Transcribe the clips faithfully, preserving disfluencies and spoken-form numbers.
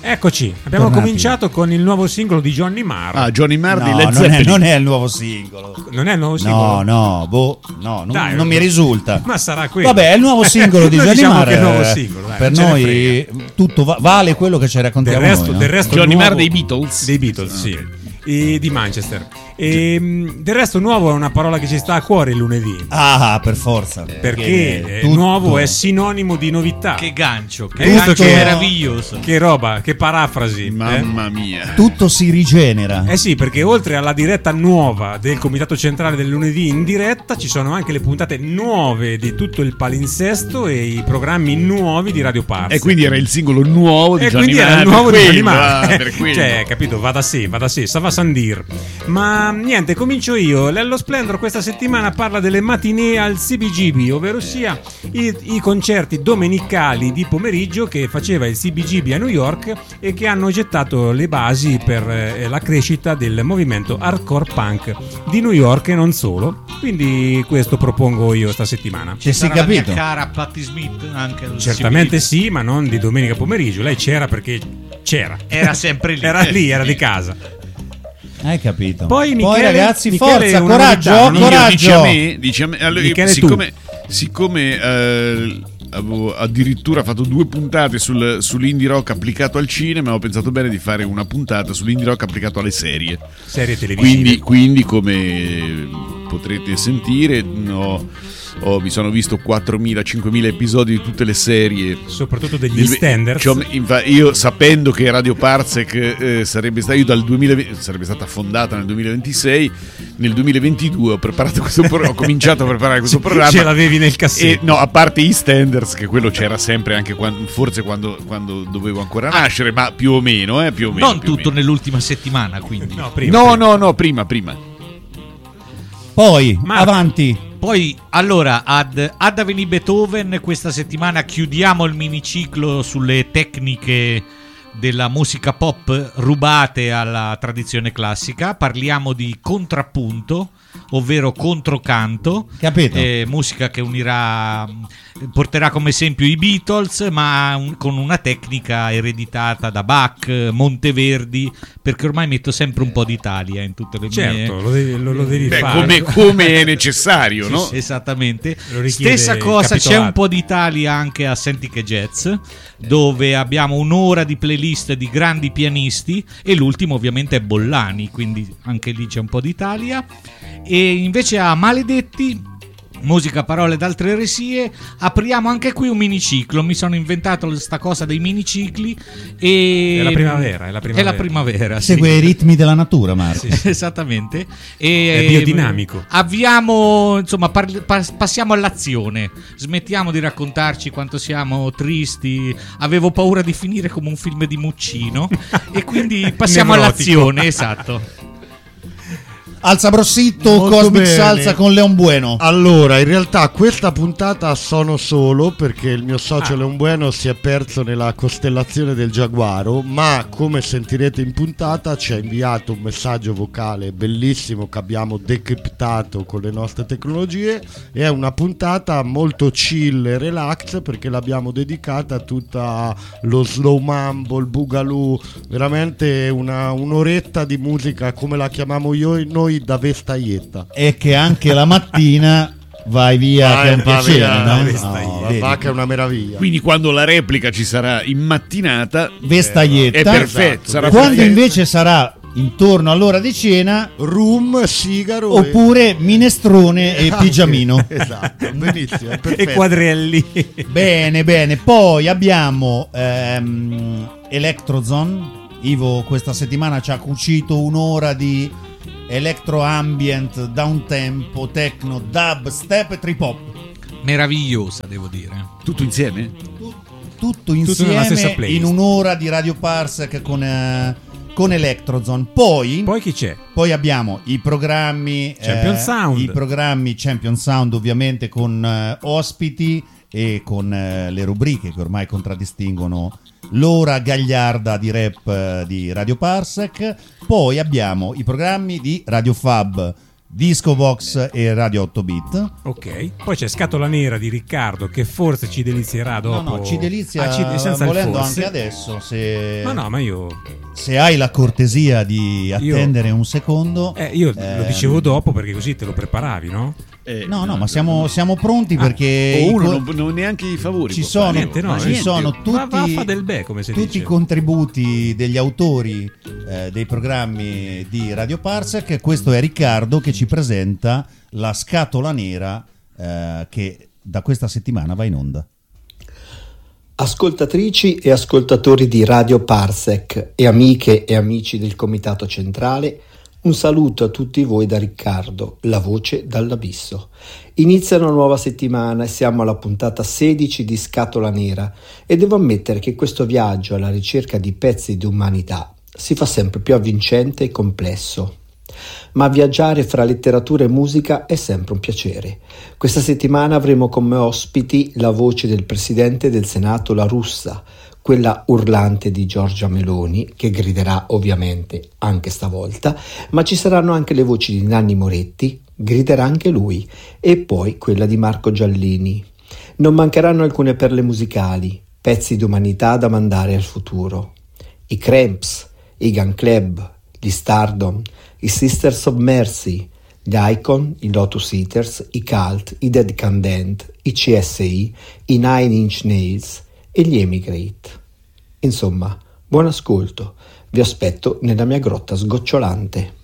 Eccoci, abbiamo Tornati. cominciato con il nuovo singolo di Johnny Marr. Ah, Johnny Marr No, di Led non è, Zeppelin. non è il nuovo singolo. Non è il nuovo singolo? No, no, boh, no, non, Dai, non mi risulta. Ma sarà quello. Vabbè, è il nuovo singolo di Noi Johnny diciamo Marr. che è il nuovo eh, singolo, dai, per non ce ne noi tutto va- vale quello che ci Del raccontiamo resto, noi, no? del resto Johnny nuovo, Marr dei Beatles. Dei Beatles, sì. E di Manchester. E, mh, del resto nuovo è una parola che ci sta a cuore il lunedì. Ah, per forza. Perché eh, tutto- nuovo è sinonimo di novità. Che gancio, che Hai visto gancio che- meraviglioso. Che roba, che parafrasi. Mamma mia. tutto si rigenera. Eh? eh sì, perché oltre alla diretta nuova del Comitato Centrale del lunedì in diretta, ci sono anche le puntate nuove di tutto il palinsesto e i programmi nuovi di Radio Pars. E quindi era il singolo nuovo di E Johnny quindi Marr. era il nuovo per di Johnny quello, Marr. ah, per quello. Cioè, capito, va da sé, va da sé, sa va Sandir. Ma niente, comincio io. L'Ello Splendor questa settimana parla delle matinee al C B G B, ovvero sia i, i concerti domenicali di pomeriggio che faceva il C B G B a New York e che hanno gettato le basi per eh, la crescita del movimento hardcore punk di New York e non solo. Quindi questo propongo io sta settimana. Ci si Sarà la mia capito. cara Patti Smith anche al Certamente C B D. sì, ma non di domenica pomeriggio. Lei c'era perché c'era. Era sempre lì. Era lì, era di casa. Hai capito. Poi, Michele- ragazzi, Michele forza, una coraggio, novità, no? Io, coraggio. dici a me, dici a me- allora, io, Michele, siccome, siccome eh, avevo addirittura fatto due puntate sul, sull'indie rock applicato al cinema, ho pensato bene di fare una puntata sull'indie rock applicato alle serie. Serie televisive. Quindi, quindi come potrete sentire, no, ho- mi sono visto quattromila cinquemila episodi di tutte le serie. Soprattutto degli Del- standards. cioè, infa- io sapendo che Radio Parsec eh, sarebbe stata io dal duemilaventi sarebbe stata fondata nel duemilaventisei, nel duemilaventidue ho preparato questo pro- ho cominciato a preparare questo programma. Ce l'avevi nel E, cassetto. no, a parte i standards, che quello c'era sempre anche quando, forse quando, quando dovevo ancora nascere, ma più o meno, eh, più o meno. Non più o tutto meno. nell'ultima settimana, quindi. No, prima, No, prima. no, no, prima, prima. Poi, Marco. avanti. Poi, allora, ad, ad Aveni Beethoven, questa settimana chiudiamo il miniciclo sulle tecniche della musica pop rubate alla tradizione classica. Parliamo di contrappunto, ovvero controcanto. Capito. Eh, musica che unirà, porterà come esempio i Beatles, ma un- con una tecnica ereditata da Bach, Monteverdi, perché ormai metto sempre un po' d'Italia in tutte le mie... Certo, lo devi, lo, lo devi Beh, fare. come, come è necessario, no? Esattamente. Lo richiede Stessa il cosa, c'è capitolato. un po' d'Italia anche a Senti che Jazz, dove abbiamo un'ora di playlist di grandi pianisti e l'ultimo ovviamente è Bollani, quindi anche lì c'è un po' d'Italia. E invece a Maledetti, musica, parole ed altre eresie, apriamo anche qui un miniciclo. Mi sono inventato questa cosa dei minicicli e È la primavera, è la primavera. È la primavera, sì. Segue i ritmi della natura, Marco. Esattamente. E È biodinamico. Avviamo, insomma, parli- pa- passiamo all'azione. Smettiamo di raccontarci quanto siamo tristi. Avevo paura di finire come un film di Muccino e quindi passiamo Nevrotico. all'azione, esatto. Alza Brossitto, Molto Cosmic bene. Salsa con Leon Bueno. Allora, in realtà questa puntata sono solo perché il mio socio Ah. Leon Bueno si è perso nella costellazione del Giaguaro, ma come sentirete in puntata ci ha inviato un messaggio vocale bellissimo che abbiamo decriptato con le nostre tecnologie e è una puntata molto chill e relax perché l'abbiamo dedicata a tutta lo slow mumble, il boogaloo, veramente una, un'oretta di musica come la chiamiamo io, noi da vestaietta. E che anche la mattina vai via, Vai, che è un va piacere, via, no? Vestaietta. No, Va, vedi. va che è una meraviglia. Quindi quando la replica ci sarà in mattinata Vestaietta. è perfetto. Esatto. Sarà Quando perfetto. invece sarà intorno all'ora di cena, Rum, sigaro oppure minestrone e... e pigiamino. Esatto, benissimo, è perfetto. E quadrelli. Bene, bene. Poi abbiamo ehm, Electrozone. Ivo questa settimana ci ha cucito un'ora di electro ambient, downtempo, techno, dub, step e trip hop. Meravigliosa, devo dire. Tutto insieme? Tutto nella stessa insieme playlist. in un'ora di Radio Parsec con, eh, con Electrozone. Poi, Poi chi c'è? poi abbiamo i programmi Champion eh, Sound. i programmi Champion Sound, ovviamente con eh, ospiti e con eh, le rubriche che ormai contraddistinguono l'ora gagliarda di rap eh, di Radio Parsec. Poi abbiamo i programmi di Radio Fab, Disco Box e Radio otto bit. Ok, poi c'è Scatola Nera di Riccardo che forse ci delizierà dopo. No, no, ci delizia Ah, ci- senza il volendo forse. anche adesso. Se, Ma no, ma io, se hai la cortesia di attendere un secondo. eh, io lo ehm, dicevo dopo perché così te lo preparavi, no? Eh, No, no, ma siamo, siamo pronti Ah, perché o i uno co- non, non neanche i favori ci può sono, fare. Niente, no, ci niente. sono Va- tutti, va a fa del bè, come si tutti dice. i contributi degli autori eh, dei programmi di Radio Parsec. Questo è Riccardo che ci presenta la Scatola Nera eh, che da questa settimana va in onda. Ascoltatrici e ascoltatori di Radio Parsec e amiche e amici del Comitato Centrale, un saluto a tutti voi da Riccardo, la voce dall'abisso. Inizia una nuova settimana e siamo alla puntata sedici di Scatola Nera e devo ammettere che questo viaggio alla ricerca di pezzi di umanità si fa sempre più avvincente e complesso. Ma viaggiare fra letteratura e musica è sempre un piacere. Questa settimana avremo come ospiti la voce del presidente del Senato La Russa, quella urlante di Giorgia Meloni, che griderà ovviamente anche stavolta, ma ci saranno anche le voci di Nanni Moretti, griderà anche lui, e poi quella di Marco Giallini. Non mancheranno alcune perle musicali, pezzi d'umanità da mandare al futuro. I Cramps, i Gun Club, gli Stardom, i Sisters of Mercy, gli Icon, i Lotus Eaters, i Cult, i Dead Can Dance, i C S I, i Nine Inch Nails e gli Emigrate. Insomma, buon ascolto, vi aspetto nella mia grotta sgocciolante.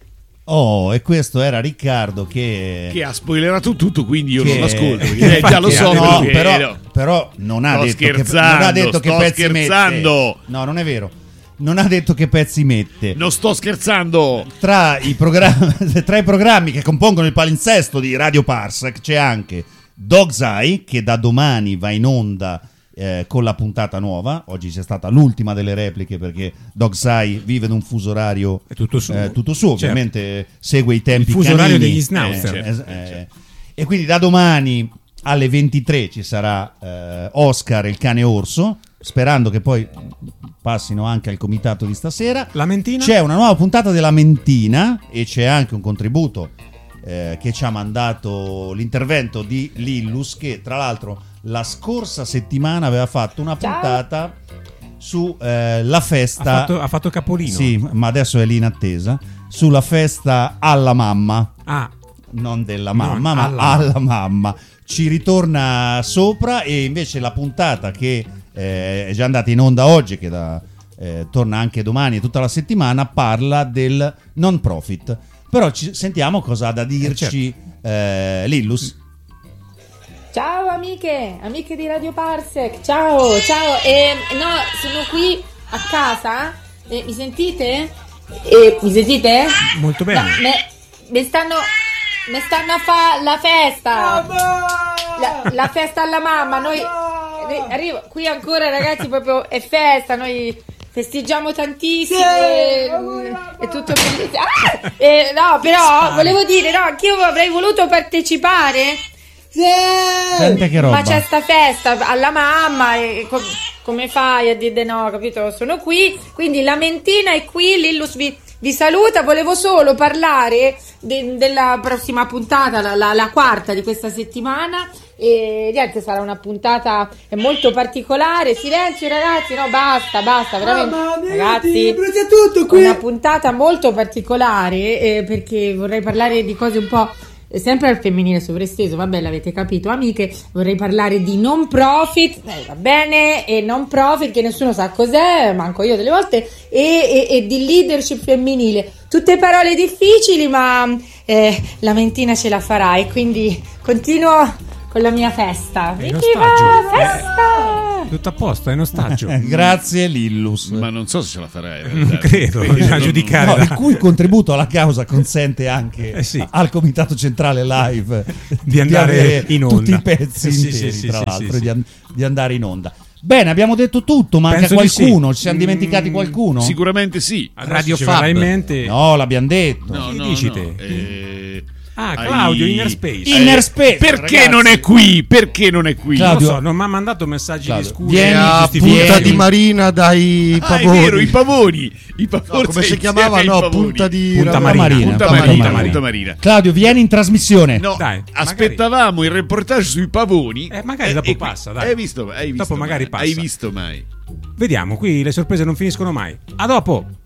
Oh, e questo era Riccardo che... Che ha spoilerato tutto, quindi io che- non l'ascolto. perché, eh, già lo so, no, perché- però, no. però non ha Sto detto che, non ha scherzando, detto che sto pezzi scherzando. mette. No, non è vero. Non ha detto che pezzi mette. Non sto scherzando. Tra i programmi, tra i programmi che compongono il palinsesto di Radio Parsec c'è anche Dog's Eye, che da domani va in onda eh, con la puntata nuova. Oggi c'è stata l'ultima delle repliche perché Dog's Eye vive in un fuso orario È tutto suo. eh, tutto suo, Certo. ovviamente segue i tempi Il fuso canini, orario degli schnauzer. eh, eh, eh, e quindi da domani alle ventitré ci sarà eh, Oscar il cane orso, sperando che poi passino anche al comitato di stasera. La Mentina? C'è una nuova puntata della Mentina e c'è anche un contributo eh, che ci ha mandato l'intervento di Lillus, che tra l'altro la scorsa settimana aveva fatto una puntata su eh, la Ha festa. fatto, ha fatto capolino. Sì, ma adesso è lì in attesa. Sulla festa alla mamma, Ah, non della Non mamma, ma alla alla mamma. Ci ritorna sopra, e invece la puntata che eh, è già andata in onda oggi, che da, eh, torna anche domani e tutta la settimana, parla del non profit. Però ci sentiamo cosa ha da dirci eh, Lillus. Ciao amiche, amiche di Radio Parsec, ciao, ciao, eh, no, sono qui a casa, eh, mi sentite? Eh, mi sentite? molto bene. No, me, me stanno, me stanno a fare la festa, la, la festa alla mamma, noi, noi- arrivo, qui ancora ragazzi proprio è festa, noi festeggiamo tantissimo, e, è tutto bellissimo. Ah! Eh, no, però volevo dire, no, anch'io avrei voluto partecipare. Sente che roba. Ma c'è sta festa alla mamma e com- come fai a dire no, capito? Sono qui, quindi la Mentina è qui, Lillus vi, vi saluta. Volevo solo parlare de- della prossima puntata, la, la- la quarta di questa settimana, e niente, sarà una puntata molto particolare. Silenzio ragazzi, no, basta, basta, veramente ragazzi, una puntata molto particolare, eh, perché vorrei parlare di cose un po' sempre al femminile sovraesteso, vabbè, l'avete capito amiche. Vorrei parlare di non profit, eh, va bene, e non profit che nessuno sa cos'è, manco io delle volte, e, e, e di leadership femminile, tutte parole difficili, ma eh, la Mentina ce la farà, e quindi continuo con la mia festa. È in Viva ostaggio. festa! Tutto a posto, è in ostaggio. Grazie Lillus. Ma non so se ce la farai. in Non realtà. credo, Quindi bisogna non- giudicare. No, la- il cui contributo alla causa consente anche Eh sì. al Comitato Centrale Live Di andare avere in onda. tutti i pezzi Sì, interi, sì, sì, tra sì, l'altro, sì, di, an- di andare in onda. Bene, abbiamo detto tutto, manca Penso di sì. qualcuno, ci siamo dimenticati Mm, qualcuno? Sicuramente sì. Adesso Radio ci verrà Fab. in mente. No, l'abbiamo detto. No, Chi no, dici no. te? Eh, Ah, Claudio, Ai- Inner Space. Inner Space. Perché ragazzi. non è qui? Perché non è qui? Claudio, Non lo so, non mi ha mandato messaggi Claudio, di scusa. vieni, a giustificazioni. Punta di Marina dai Ah, è pavoni. vero, i pavoni. I No, pavoni come si insieme chiamava? ai No, pavoni. Punta di Punta Ra- Marina. Punta Punta Marina, Marina. Punta Marina. Claudio, vieni in trasmissione. No, Dai, aspettavamo il reportage sui pavoni. Eh, magari dopo e- passa, dai. Hai visto? Hai visto Dopo magari mai? Hai passa. visto mai? Vediamo, qui le sorprese non finiscono mai. A dopo.